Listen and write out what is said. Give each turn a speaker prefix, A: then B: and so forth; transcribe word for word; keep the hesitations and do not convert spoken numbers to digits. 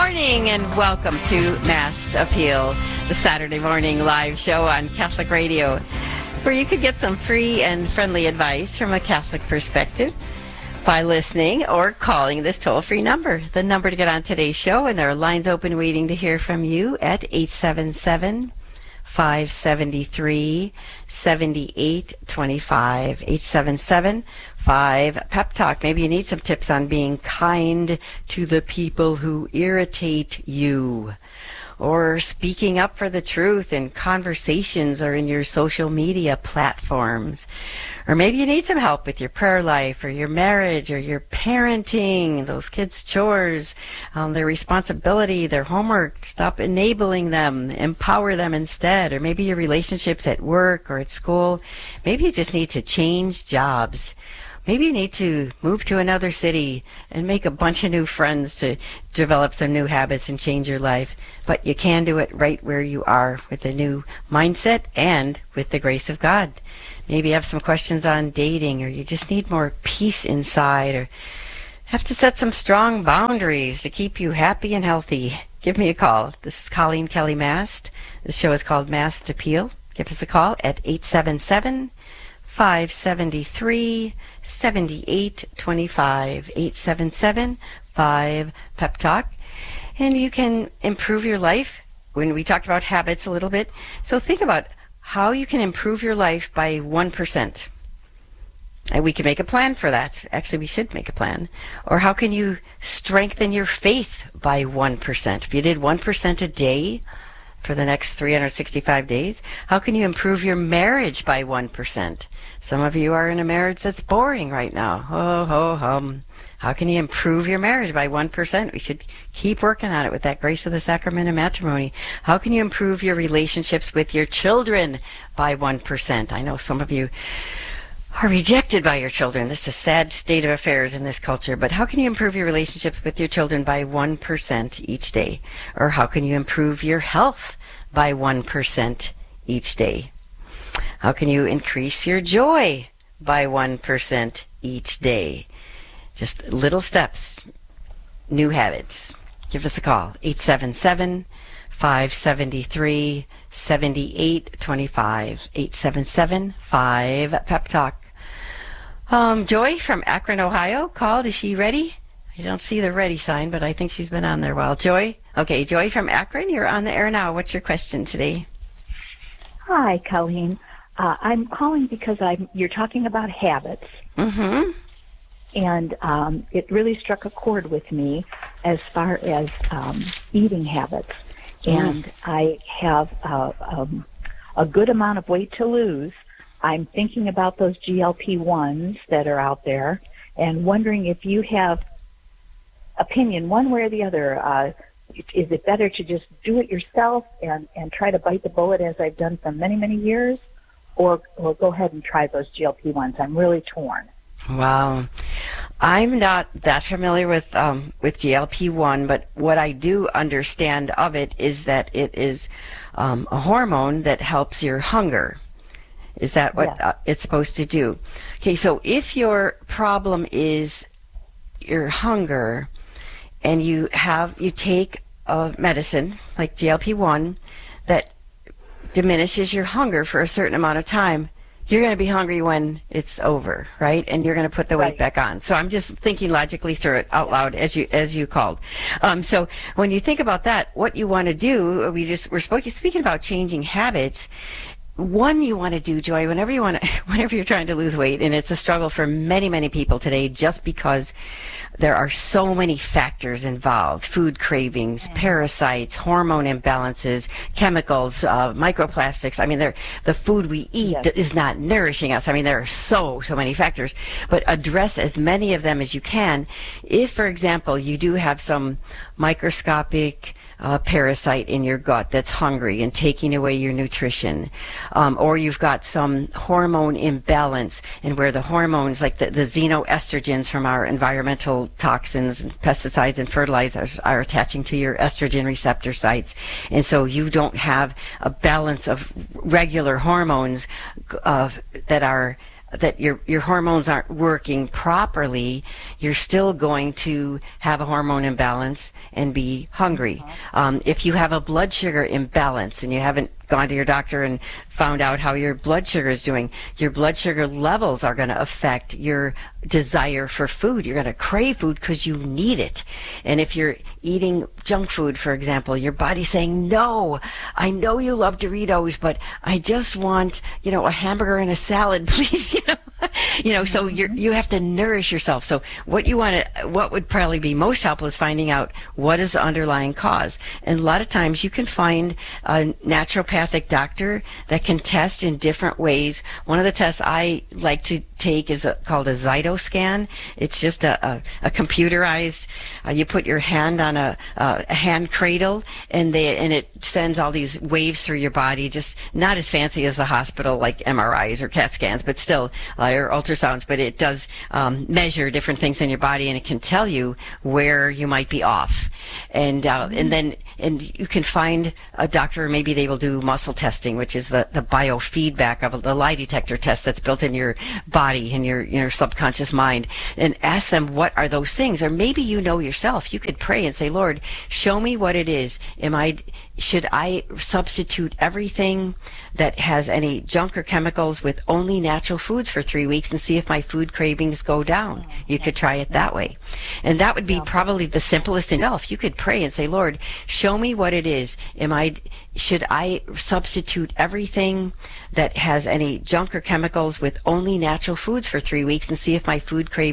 A: morning and welcome to Mass Appeal, the Saturday morning live show on Catholic Radio, where you could get some free and friendly advice from a Catholic perspective by listening or calling this toll-free number. The number to get on today's show, and there are lines open waiting to hear from you at eight seven seven, five seven three, seven eight two five, eight seven seven, five Pep Talk. Maybe you need some tips on being kind to the people who irritate you, or speaking up for the truth in conversations or in your social media platforms. Or maybe you need some help with your prayer life or your marriage or your parenting, those kids' chores, um, their responsibility, their homework. Stop enabling them, empower them instead. Or maybe your relationships at work or at school. Maybe you just need to change jobs. Maybe you need to move to another city and make a bunch of new friends to develop some new habits and change your life. But you can do it right where you are with a new mindset and with the grace of God. Maybe you have some questions on dating, or you just need more peace inside, or have to set some strong boundaries to keep you happy and healthy. Give me a call. This is Colleen Kelly Mast. This show is called Mass Appeal. Give us a call at eight seven seven, five seven three, seven eight two five, eight seven seven, five Pep Talk. And you can improve your life when we talked about habits a little bit. So think about how you can improve your life by one percent. And we can make a plan for that. Actually, we should make a plan. Or how can you strengthen your faith by one percent? If you did one percent a day for the next three hundred sixty-five days, how can you improve your marriage by one percent? Some of you are in a marriage that's boring right now. Ho, ho, hum. How can you improve your marriage by one percent? We should keep working on it with that grace of the sacrament of matrimony. How can you improve your relationships with your children by one percent? I know some of you are rejected by your children. This is a sad state of affairs in this culture. But how can you improve your relationships with your children by one percent each day? Or how can you improve your health by one percent each day? How can you increase your joy by one percent each day? Just little steps, new habits. Give us a call, eight seven seven, five seven three, seven eight two five, eight seven seven, five Pep Talk. Um, Joy from Akron, Ohio called. Is she ready? I don't see the ready sign, but I think she's been on there a while. Joy? Okay, Joy from Akron, you're on the air now. What's your question today?
B: Hi, Colleen. Uh, I'm calling because I'm. You're talking about habits.
A: Mm-hmm.
B: And um, it really struck a chord with me as far as um, eating habits. Mm. And I have uh, um, a good amount of weight to lose. I'm thinking about those G L P ones that are out there and wondering if you have opinion one way or the other. Uh, is it better to just do it yourself and, and try to bite the bullet as I've done for many, many years, or, or go ahead and try those G L P ones? I'm really torn.
A: Wow. I'm not that familiar with um, with G L P one, but what I do understand of it is that it is um, a hormone that helps your hunger. Is that what
B: Yes.
A: uh, it's supposed to do? Okay, so if your problem is your hunger, and you have you take a medicine like G L P one that diminishes your hunger for a certain amount of time, you're going to be hungry when it's over, right? And you're going to put the weight
B: Right.
A: back on. So I'm just thinking logically through it out loud as you as you called. Um, so when you think about that, what you want to do, we just we're speaking speaking about changing habits. One you want to do, Joy, whenever you want to, whenever you're trying to lose weight, and it's a struggle for many, many people today, just because there are so many factors involved: food cravings, parasites, hormone imbalances, chemicals, uh, microplastics. I mean, the food we eat
B: Yes.
A: is not nourishing us. I mean, there are so, so many factors. But address as many of them as you can. If, for example, you do have some microscopic uh, parasite in your gut that's hungry and taking away your nutrition, um, or you've got some hormone imbalance, and where the hormones, like the, the xenoestrogens from our environmental toxins and pesticides and fertilizers, are attaching to your estrogen receptor sites, and so you don't have a balance of regular hormones uh, that are that your your hormones aren't working properly, you're still going to have a hormone imbalance and be hungry. Um, if you have a blood sugar imbalance and you haven't gone to your doctor and found out how your blood sugar is doing, your blood sugar levels are going to affect your desire for food. You're going to crave food because you need it. And if you're eating junk food, for example, your body's saying, no, I know you love Doritos, but I just want, you know, a hamburger and a salad, please, you know. You know, so you you have to nourish yourself. So what you want to, what would probably be most helpful is finding out what is the underlying cause. And a lot of times you can find a naturopathic doctor that can test in different ways. One of the tests I like to take is a, called a Zytoscan. It's just a, a, a computerized, uh, you put your hand on a, a, a hand cradle and they, and it sends all these waves through your body, just not as fancy as the hospital like M R Is or CAT scans, but still, uh, or ultrasounds, but it does um, measure different things in your body, and it can tell you where you might be off. And uh, and then and you can find a doctor, maybe they will do muscle testing, which is the, the biofeedback of the lie detector test that's built in your body, in your, your subconscious mind, and ask them what are those things. Or maybe you know yourself. You could pray and say, Lord, show me what it is. Am I, should I substitute everything that has any junk or chemicals with only natural foods for three weeks and see if my food cravings go down? You could try it that way. And that would be probably the simplest in itself. You could pray and say, Lord, show me what it is. Am I, should I substitute everything that has any junk or chemicals with only natural foods for three weeks and see if my food cravings